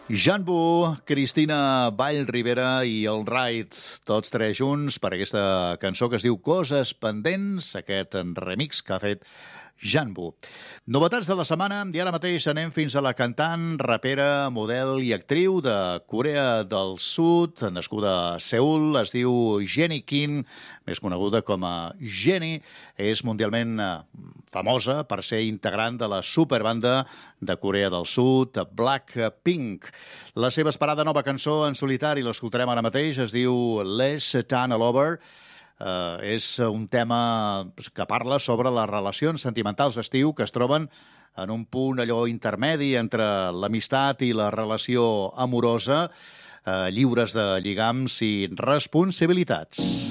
Janbu, Cristina Vallribera i el Raid, tots tres junts per aquesta cançó que es diu Coses pendents, aquest remix que ha fet Janbu. Novetats de la setmana, i ara mateix anem fins a la cantant, rapera, model i actriu de Corea del Sud, nascuda a Seül, es diu Jennie Kim, més coneguda com a Jennie, és mundialment famosa per ser integrant de la superbanda de Corea del Sud, Blackpink. La seva esperada nova cançó en solitari, l'escoltarem ara mateix, es diu Less Than a Lover. És un tema que parla sobre les relacions sentimentals d'estiu que es troben en un punt allò intermedi entre l'amistat i la relació amorosa, lliures de lligams i responsabilitats.